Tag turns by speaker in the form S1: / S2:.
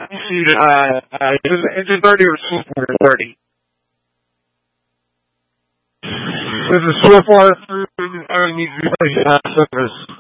S1: Engine 30 or Swiftwater 30? This is Swiftwater 30 needs to be replaced.